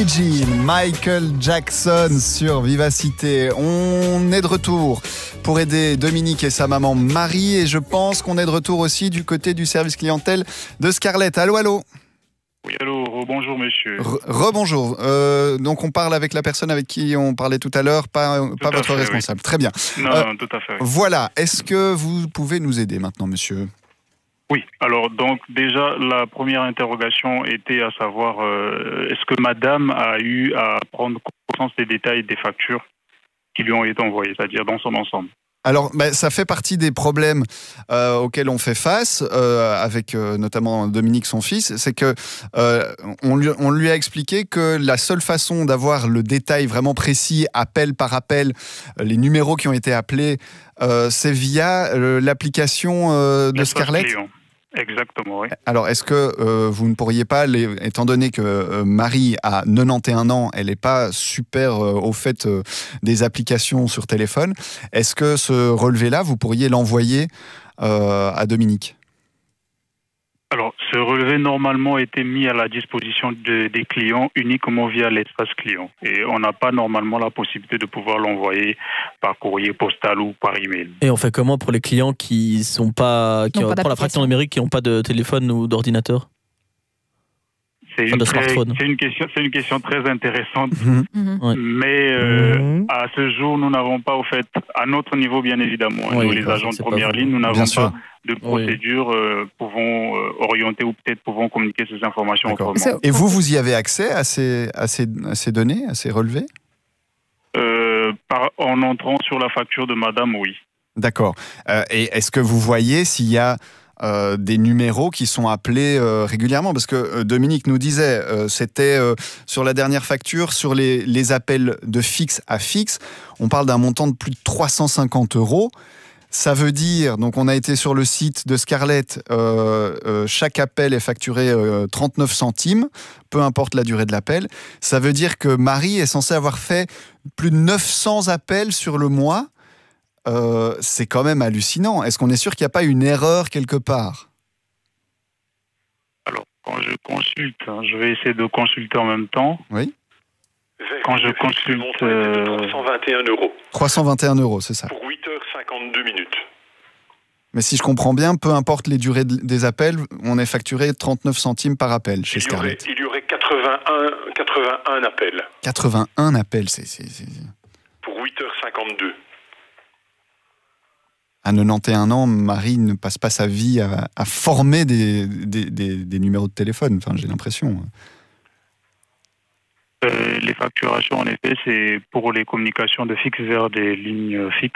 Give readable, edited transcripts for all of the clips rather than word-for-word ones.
Billie Jean, Michael Jackson sur Vivacité. On est de retour pour aider Dominique et sa maman Marie, et je pense qu'on est de retour aussi du côté du service clientèle de Scarlett. Allô, allô. Oui, allô, rebonjour monsieur. Rebonjour. Donc on parle avec la personne avec qui on parlait tout à l'heure, pas votre responsable. Oui. Très bien. Non, tout à fait. Oui. Voilà. Est-ce que vous pouvez nous aider maintenant, monsieur ? Oui, alors donc déjà la première interrogation était à savoir est-ce que madame a eu à prendre conscience des détails des factures qui lui ont été envoyées, c'est-à-dire dans son ensemble? Alors, ça fait partie des problèmes auxquels on fait face, avec notamment Dominique, son fils, c'est que on lui a expliqué que la seule façon d'avoir le détail vraiment précis, appel par appel, les numéros qui ont été appelés, c'est via l'application de Scarlett. Exactement, oui. Alors, est-ce que vous ne pourriez pas, étant donné que Marie a 91 ans, elle n'est pas super au fait des applications sur téléphone, est-ce que ce relevé-là, vous pourriez l'envoyer à Dominique ? Alors, ce relevé normalement était mis à la disposition des clients uniquement via l'espace client. Et on n'a pas normalement la possibilité de pouvoir l'envoyer par courrier postal ou par email. Et on fait comment pour les clients qui sont pas, pour la fraction numérique, qui n'ont pas de téléphone ou d'ordinateur ? C'est une question très intéressante, mais à ce jour, nous n'avons pas, au fait, à notre niveau bien évidemment, nous les agents de première ligne, nous n'avons pas de procédure pouvant orienter ou peut-être pouvant communiquer ces informations autrement. Et vous y avez accès à ces données, à ces relevés ? En entrant sur la facture de madame, oui. D'accord. Et est-ce que vous voyez s'il y a des numéros qui sont appelés régulièrement, parce que Dominique nous disait c'était sur la dernière facture, sur les appels de fixe à fixe, on parle d'un montant de plus de 350 €. Ça veut dire, donc on a été sur le site de Scarlett, chaque appel est facturé 39 centimes, peu importe la durée de l'appel. Ça veut dire que Marie est censée avoir fait plus de 900 appels sur le mois. C'est quand même hallucinant. Est-ce qu'on est sûr qu'il n'y a pas une erreur quelque part ? Alors, quand je consulte, je vais essayer de consulter en même temps. Oui. Quand je consulte... 321 €. 321 €, c'est ça. Pour 8h52 minutes. Mais si je comprends bien, peu importe les durées des appels, on est facturé 39 centimes par appel chez Scarlett. Il y aurait 81 appels. 81 appels, c'est... Pour 8h52. À 91 ans, Marie ne passe pas sa vie à former des numéros de téléphone, enfin, j'ai l'impression. Les facturations, en effet, c'est pour les communications de fixe vers des lignes fixes.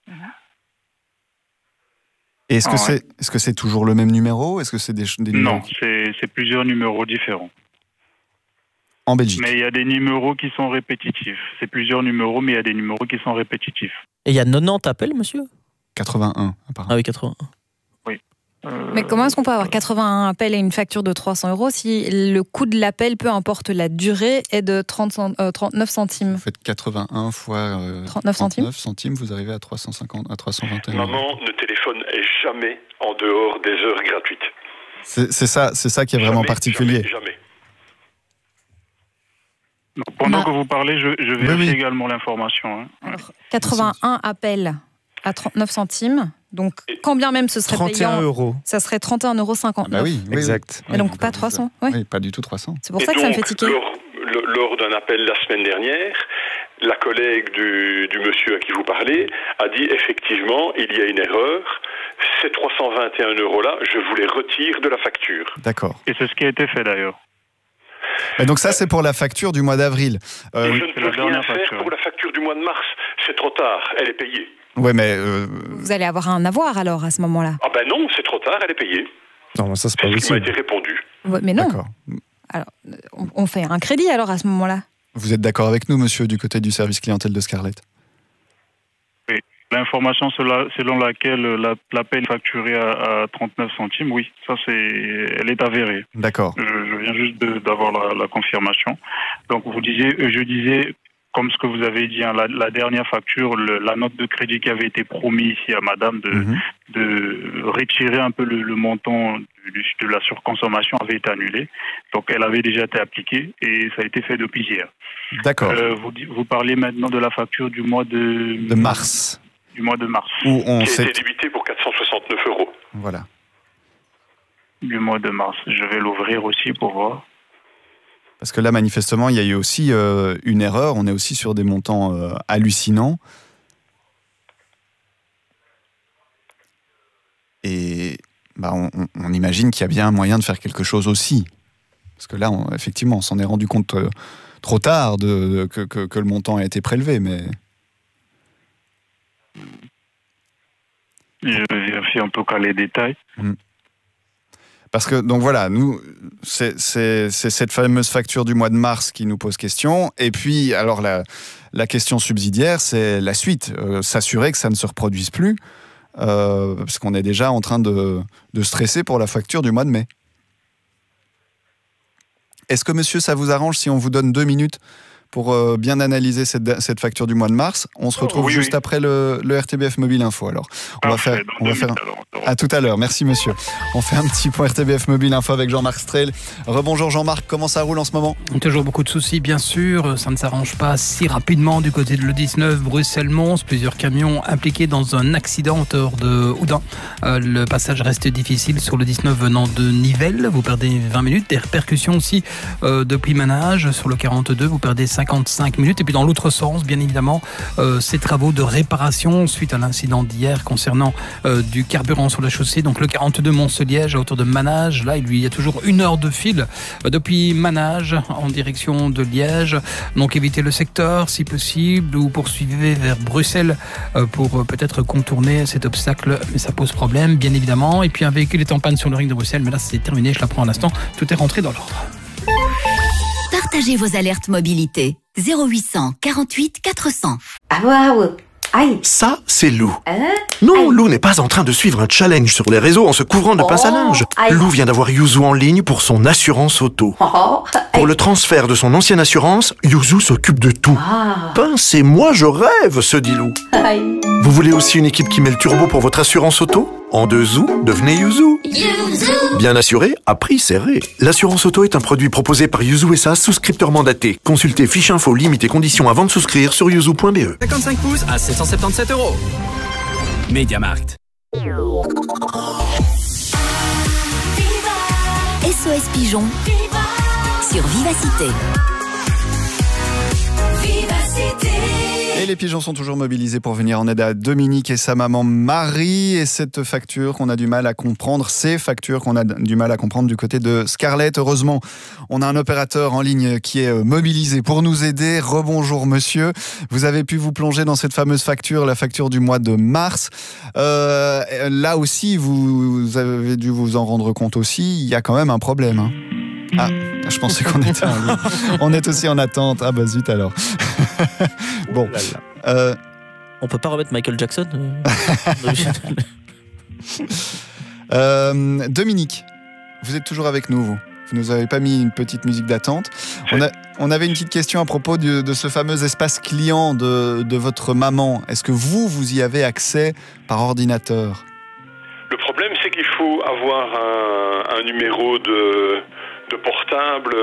Et est-ce que c'est toujours le même numéro ? Est-ce que c'est des numéros... Non, c'est plusieurs numéros différents. En Belgique. Mais il y a des numéros qui sont répétitifs. C'est plusieurs numéros, mais il y a des numéros qui sont répétitifs. Et il y a 90 appels, monsieur ? 81, apparemment. Ah oui, 81. Oui. Mais comment est-ce qu'on peut avoir 81 appels et une facture de 300 € si le coût de l'appel, peu importe la durée, est de 39 centimes ? Vous faites 81 fois 39 centimes, vous arrivez à 321 €. Maman ne téléphone jamais en dehors des heures gratuites. C'est ça qui est vraiment particulier. Jamais. Donc, pendant que vous parlez, je vérifie également l'information. Hein. Alors, 81 appels à 39 centimes. Donc, quand bien même ce serait 31 payant, €. ça serait 31,59 €. Bah oui, exact. Et donc, pas 300. Oui, pas du tout 300. C'est pour ça que ça me fait tiquer. Lors d'un appel la semaine dernière, la collègue du monsieur à qui vous parlez a dit effectivement, il y a une erreur. Ces 321 € là, je vous les retire de la facture. D'accord. Et c'est ce qui a été fait d'ailleurs. Et donc ça, c'est pour la facture du mois d'avril. Je ne peux rien faire pour la facture du mois de mars. C'est trop tard, elle est payée. Ouais, mais... Vous allez avoir un avoir alors à ce moment-là. Ah ben non, c'est trop tard, elle est payée. Non, ça c'est pas ce qui m'a possible. été répondu. Ouais, mais non. D'accord. Alors, on fait un crédit alors à ce moment-là. Vous êtes d'accord avec nous, monsieur, du côté du service clientèle de Scarlett ? Oui. L'information selon laquelle l'appel est facturé à 39 centimes, oui, ça elle est avérée. D'accord. Je viens juste d'avoir la confirmation. Donc je disais, comme ce que vous avez dit, hein, la dernière facture, la note de crédit qui avait été promise ici à madame de retirer un peu le montant de la surconsommation avait été annulée. Donc, elle avait déjà été appliquée et ça a été fait depuis hier. D'accord. Vous parlez maintenant de la facture du mois de mars. Du mois de mars. Où on s'est débité pour 469 €. Voilà. Du mois de mars. Je vais l'ouvrir aussi pour voir. Parce que là, manifestement, il y a eu aussi une erreur. On est aussi sur des montants hallucinants. Et on imagine qu'il y a bien un moyen de faire quelque chose aussi. Parce que là, effectivement, on s'en est rendu compte trop tard que le montant a été prélevé. Mais... Je vérifie en tout cas les détails. Parce que, donc voilà, nous, c'est cette fameuse facture du mois de mars qui nous pose question. Et puis, alors, la question subsidiaire, c'est la suite. S'assurer que ça ne se reproduise plus. Parce qu'on est déjà en train de stresser pour la facture du mois de mai. Est-ce que, monsieur, ça vous arrange si on vous donne 2 minutes pour bien analyser cette facture du mois de mars? On se retrouve juste après le RTBF Mobile Info. Alors, on va faire. À tout à l'heure. Merci, monsieur. On fait un petit point RTBF Mobile Info avec Jean-Marc Strel. Rebonjour Jean-Marc, comment ça roule en ce moment? Toujours beaucoup de soucis, bien sûr. Ça ne s'arrange pas si rapidement du côté de l'E19, Bruxelles-Mons. Plusieurs camions impliqués dans un accident en hauteur de Houdan. Le passage reste difficile sur le 19 venant de Nivelles. Vous perdez 20 minutes. Des répercussions aussi depuis Manage. Sur le 42, vous perdez 55 minutes. Et puis dans l'autre sens, bien évidemment, ces travaux de réparation suite à l'incident d'hier concernant du carburant sur la chaussée. Donc le 42 Mons-Liège à hauteur de Manage. Là, il y a toujours 1 heure de fil depuis Manage en direction de Liège. Donc évitez le secteur si possible ou poursuivez vers Bruxelles pour peut-être contourner cet obstacle. Mais ça pose problème, bien évidemment. Et puis un véhicule est en panne sur le ring de Bruxelles. Mais là, c'est terminé. Je l'apprends à l'instant. Tout est rentré dans l'ordre. Partagez vos alertes mobilité. 0800 48 400. Ah waouh! Aïe. Ça, c'est Lou. Non, Lou n'est pas en train de suivre un challenge sur les réseaux en se couvrant de pince à linge. Lou vient d'avoir Yuzu en ligne pour son assurance auto. Pour le transfert de son ancienne assurance, Yuzu s'occupe de tout. Pince et moi, je rêve, se dit Lou. Vous voulez aussi une équipe qui met le turbo pour votre assurance auto? En 2 zou, devenez Yuzu. Bien assuré, à prix serré. L'assurance auto est un produit proposé par Yuzu SA, souscripteur mandaté. Consultez fiche info, limite et conditions avant de souscrire sur yuzu.be. 55 pouces à 777 €. Mediamarkt. SOS Pigeon sur Vivacité. Et les pigeons sont toujours mobilisés pour venir en aide à Dominique et sa maman Marie. Et cette facture qu'on a du mal à comprendre, ces factures qu'on a du mal à comprendre du côté de Scarlett. Heureusement, on a un opérateur en ligne qui est mobilisé pour nous aider. Rebonjour monsieur. Vous avez pu vous plonger dans cette fameuse facture, la facture du mois de mars. Là aussi, vous avez dû vous en rendre compte aussi. Il y a quand même un problème. Hein. Ah, je pensais qu'on était en ligne. On est aussi en attente. Ah bah zut alors. Bon. On peut pas remettre Michael Jackson Dominique, vous êtes toujours avec nous, vous nous avez pas mis une petite musique d'attente. On avait une petite question à propos de ce fameux espace client de votre maman. Est-ce que vous y avez accès par ordinateur? Le problème, c'est qu'il faut avoir un numéro de portable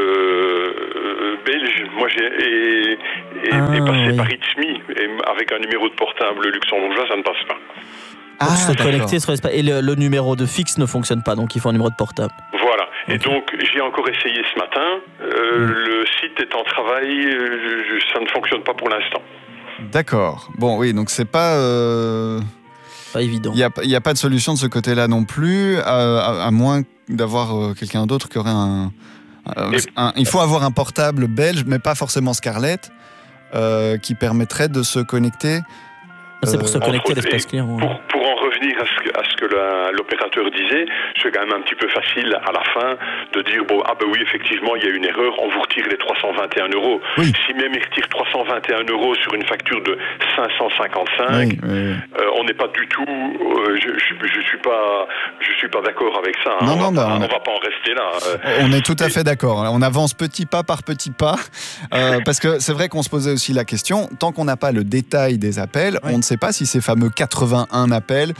belge. Moi, j'ai passé par It's.Me et avec un numéro de portable luxembourgeois, ça ne passe pas. Donc, se connecter sur l'espace. Et le numéro de fixe ne fonctionne pas, donc il faut un numéro de portable. Voilà. Et donc, j'ai encore essayé ce matin. Le site est en travail. Ça ne fonctionne pas pour l'instant. D'accord. Bon, oui, donc c'est pas... Pas évident. Il n'y a pas de solution de ce côté-là non plus, à moins d'avoir quelqu'un d'autre qui aurait il faut avoir un portable belge, mais pas forcément Scarlett, qui permettrait de se connecter. C'est pour se connecter à l'espace client. Pour en revenir à ce que l'opérateur disait, c'est quand même un petit peu facile à la fin de dire oui, effectivement, il y a une erreur, on vous retire les 321 €. Oui. Si même il retire 321 € sur une facture de 555, on n'est pas du tout. Je suis pas d'accord avec ça. Hein. On va pas en rester là. On est tout à fait d'accord. On avance petit pas par petit pas, parce que c'est vrai qu'on se posait aussi la question. Tant qu'on n'a pas le détail des appels, on ne sait pas si ces fameux 81 appels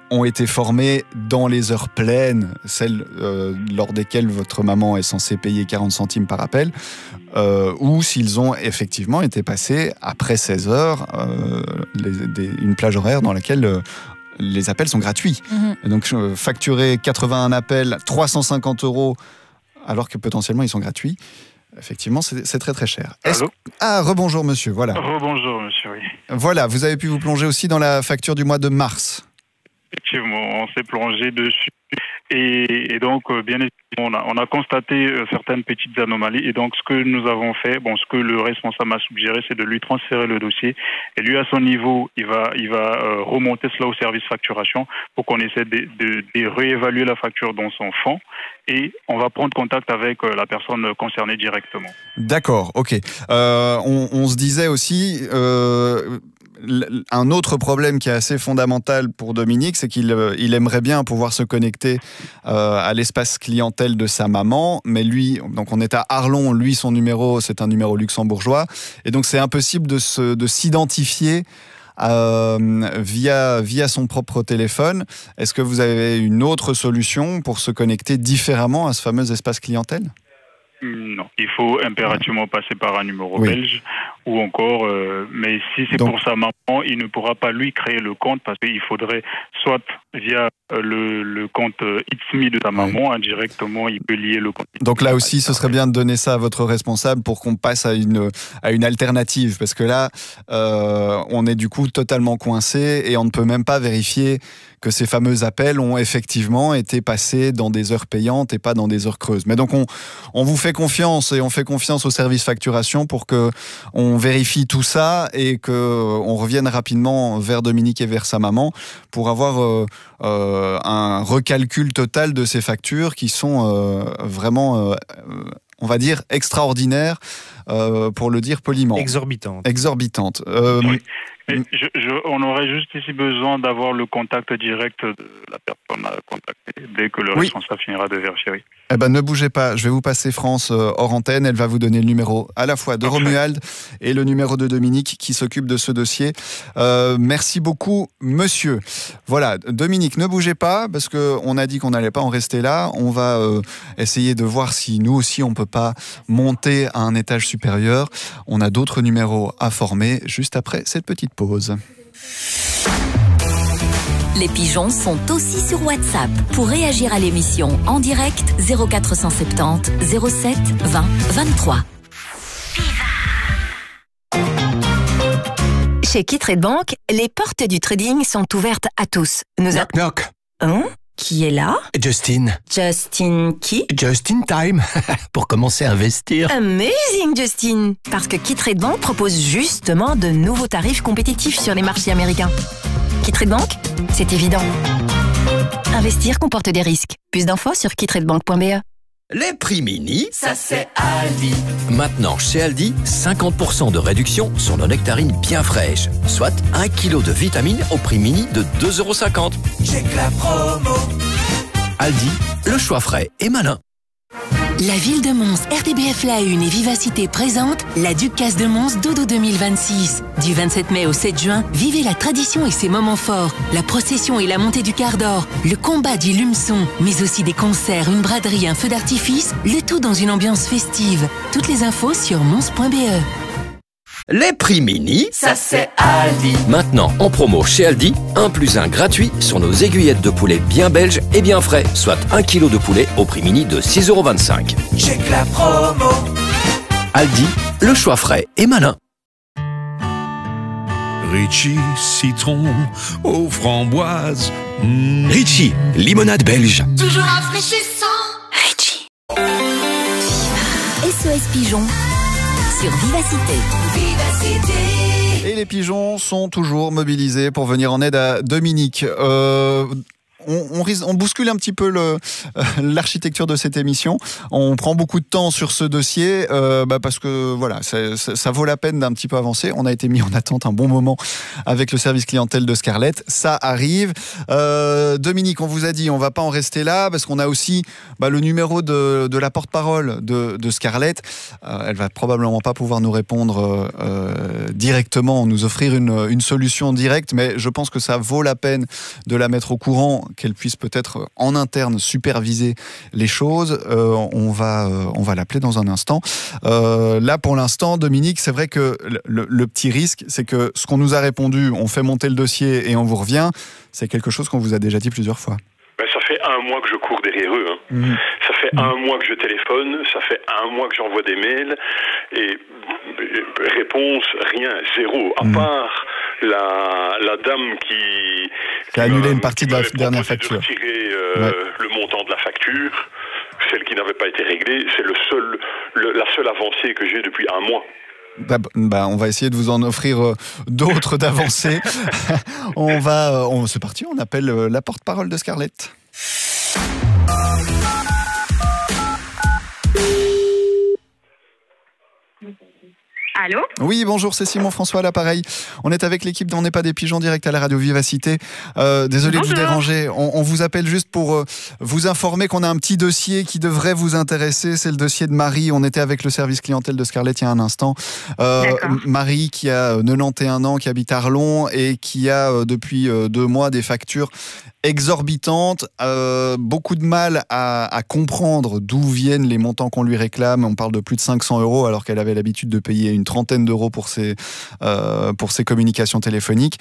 ont été formés dans les heures pleines, celles lors desquelles votre maman est censée payer 40 centimes par appel, ou s'ils ont effectivement été passés après 16 heures, une plage horaire dans laquelle les appels sont gratuits. Et donc facturer 81 appels, 350 € alors que potentiellement ils sont gratuits, effectivement c'est très très cher. Rebonjour monsieur, voilà. Rebonjour monsieur, oui. Voilà, vous avez pu vous plonger aussi dans la facture du mois de mars. Effectivement, on s'est plongé dessus et donc bien évidemment on a constaté certaines petites anomalies et donc ce que nous avons fait, ce que le responsable m'a suggéré, c'est de lui transférer le dossier et lui à son niveau il va remonter cela au service facturation pour qu'on essaie de réévaluer la facture dans son fond et on va prendre contact avec la personne concernée directement. D'accord, ok. On se disait aussi un autre problème qui est assez fondamental pour Dominique, c'est qu'il aimerait bien pouvoir se connecter à l'espace clientèle de sa maman, mais lui, donc on est à Arlon, lui son numéro c'est un numéro luxembourgeois, et donc c'est impossible de s'identifier via son propre téléphone. Est-ce que vous avez une autre solution pour se connecter différemment à ce fameux espace clientèle ? Non, il faut impérativement passer par un numéro belge ou encore, mais si c'est pour sa maman, il ne pourra pas lui créer le compte parce qu'il faudrait soit via le compte It's Me de sa maman, indirectement il peut lier le compte. Donc là aussi, ce serait bien de donner ça à votre responsable pour qu'on passe à une alternative parce que là, on est du coup totalement coincé et on ne peut même pas vérifier que ces fameux appels ont effectivement été passés dans des heures payantes et pas dans des heures creuses. Mais donc on vous fait confiance et on fait confiance au service facturation pour que on vérifie tout ça et que on revienne rapidement vers Dominique et vers sa maman pour avoir un recalcul total de ces factures qui sont vraiment on va dire extraordinaires, pour le dire poliment. Exorbitante. Oui. On aurait juste ici besoin d'avoir le contact direct de la personne à contacter dès que le responsable finira de vérifier. Oui. Eh ben, ne bougez pas, je vais vous passer France hors antenne. Elle va vous donner le numéro à la fois de Romuald et le numéro de Dominique qui s'occupe de ce dossier. Merci beaucoup, monsieur. Voilà, Dominique, ne bougez pas parce qu'on a dit qu'on n'allait pas en rester là. On va essayer de voir si nous aussi on peut pas monter à un étage supérieur. On a d'autres numéros à former juste après cette petite pause. Les pigeons sont aussi sur WhatsApp. Pour réagir à l'émission en direct, 0470 07 20 23. Chez Kitrade Bank, les portes du trading sont ouvertes à tous. Knock knock. Hein? Qui est là? Justin. Justin qui? Just in time. Pour commencer à investir. Amazing, Justin. Parce que Kitrade Bank propose justement de nouveaux tarifs compétitifs sur les marchés américains. Kitrade Bank, c'est évident. Investir comporte des risques. Plus d'infos sur kitradebank.be. Les prix mini, ça c'est Aldi. Maintenant, chez Aldi, 50% de réduction sur nos nectarines bien fraîches. Soit 1 kg de vitamines au prix mini de 2,50 €. Check la promo. Aldi, le choix frais et malin. La ville de Mons, RTBF La Une et Vivacité présentent la Ducasse de Mons Dodo 2026. Du 27 mai au 7 juin, vivez la tradition et ses moments forts, la procession et la montée du quart d'or, le combat du lumeçon, mais aussi des concerts, une braderie, un feu d'artifice, le tout dans une ambiance festive. Toutes les infos sur mons.be. Les prix mini, ça c'est Aldi. Maintenant, en promo chez Aldi, 1 + 1 gratuit sur nos aiguillettes de poulet bien belges et bien frais. Soit 1 kg de poulet au prix mini de 6,25 €. Check la promo. Aldi, le choix frais et malin. Ritchie, citron aux framboises. Ritchie, limonade belge. Toujours rafraîchissant. Ritchie. SOS Pigeon sur Vivacité. Et les pigeons sont toujours mobilisés pour venir en aide à Dominique. on bouscule un petit peu l'architecture de cette émission. On prend beaucoup de temps sur ce dossier parce que voilà, ça vaut la peine d'un petit peu avancer. On a été mis en attente un bon moment avec le service clientèle de Scarlett. Ça arrive. Dominique, on vous a dit, on va pas en rester là parce qu'on a aussi le numéro de la porte-parole de Scarlett. Elle va probablement pas pouvoir nous répondre directement, nous offrir une solution directe, mais je pense que ça vaut la peine de la mettre au courant, qu'elle puisse peut-être en interne superviser les choses. On va l'appeler dans un instant. Là, pour l'instant, Dominique, c'est vrai que le petit risque, c'est que ce qu'on nous a répondu, on fait monter le dossier et on vous revient, c'est quelque chose qu'on vous a déjà dit plusieurs fois. Ça fait 1 mois que je cours derrière eux. Ça fait 1 mois que je téléphone, ça fait 1 mois que j'envoie des mails, et réponse, rien, zéro. À part la dame qui a annulé une partie de la dernière facture. De retirer le montant de la facture, celle qui n'avait pas été réglée, c'est la seule avancée que j'ai depuis 1 mois. On va essayer de vous en offrir d'autres d'avancées. C'est parti, on appelle la porte-parole de Scarlett. Allô ? Oui, bonjour, c'est Simon François à l'appareil. On est avec l'équipe d'On n'est pas des pigeons direct à la radio Vivacité. Désolé de vous déranger. On vous appelle juste pour vous informer qu'on a un petit dossier qui devrait vous intéresser. C'est le dossier de Marie. On était avec le service clientèle de Scarlett il y a un instant. Marie qui a 91 ans, qui habite Arlon et qui a depuis 2 mois des factures exorbitantes, beaucoup de mal à comprendre d'où viennent les montants qu'on lui réclame. On parle de plus de 500 € alors qu'elle avait l'habitude de payer une 30aine d'euros pour ses communications téléphoniques.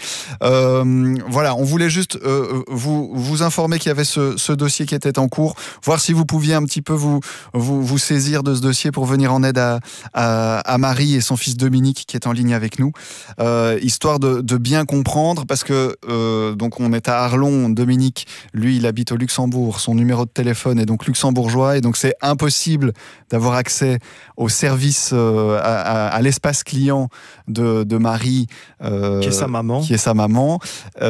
Voilà, on voulait juste vous informer qu'il y avait ce dossier qui était en cours, voir si vous pouviez un petit peu vous saisir de ce dossier pour venir en aide à Marie et son fils Dominique qui est en ligne avec nous, histoire de bien comprendre, parce que donc on est à Arlon. Dominique, lui, il habite au Luxembourg. Son numéro de téléphone est donc luxembourgeois et donc c'est impossible d'avoir accès au service, à l'espace client de Marie, qui est sa maman.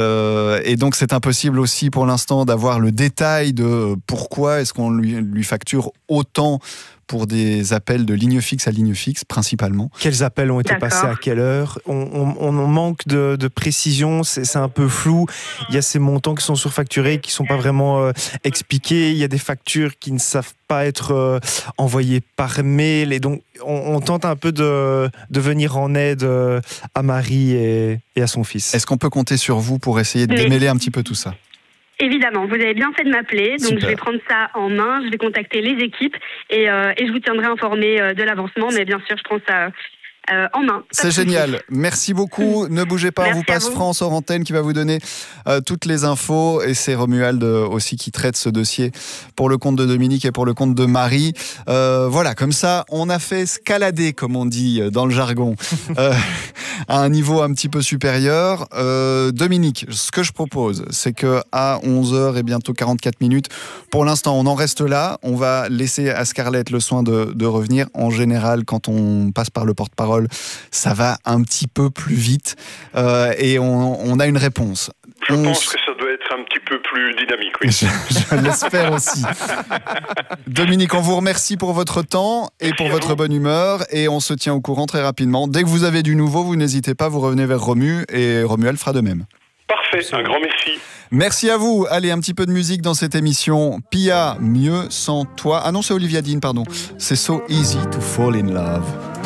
Et donc c'est impossible aussi pour l'instant d'avoir le détail de pourquoi est-ce qu'on lui facture autant pour des appels de ligne fixe à ligne fixe, principalement. Quels appels ont été passés à quelle heure ? On manque de précision, c'est un peu flou. Il y a ces montants qui sont surfacturés, qui ne sont pas vraiment expliqués. Il y a des factures qui ne savent pas être envoyées par mail. Et donc, on tente un peu de venir en aide à Marie et à son fils. Est-ce qu'on peut compter sur vous pour essayer de démêler un petit peu tout ça ? Évidemment, vous avez bien fait de m'appeler, donc Super. Je vais prendre ça en main, je vais contacter les équipes et je vous tiendrai informé de l'avancement, mais bien sûr, je prends ça en main. C'est génial, merci beaucoup, ne bougez pas, on vous passe France hors antenne qui va vous donner toutes les infos, et c'est Romuald aussi qui traite ce dossier pour le compte de Dominique et pour le compte de Marie. Voilà, comme ça, on a fait escalader, comme on dit dans le jargon, à un niveau un petit peu supérieur. Dominique, ce que je propose, c'est qu'à 11h et bientôt 44 minutes, pour l'instant, on en reste là. On va laisser à Scarlett le soin de revenir. En général, quand on passe par le porte-parole, ça va un petit peu plus vite et on a une réponse. Je pense que ça doit être un petit peu plus dynamique, oui. Je l'espère aussi. Dominique, on vous remercie pour votre temps et pour votre bonne humeur, et on se tient au courant très rapidement. Dès que vous avez du nouveau, vous n'hésitez pas, vous revenez vers Romu et Romuald fera de même. Parfait, un grand merci. Merci à vous. Allez, un petit peu de musique dans cette émission. Pia, Mieux sans toi. Ah non, c'est Olivia Dean, pardon. C'est So Easy to Fall in Love.